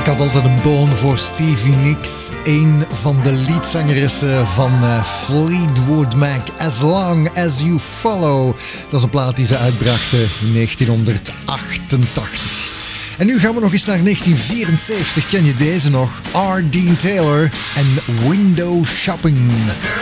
Ik had altijd een boon voor Stevie Nicks, een van de leadzangeressen van Fleetwood Mac, As Long As You Follow. Dat is een plaat die ze uitbrachten in 1988. En nu gaan we nog eens naar 1974. Ken je deze nog? R. Dean Taylor en Window Shopping.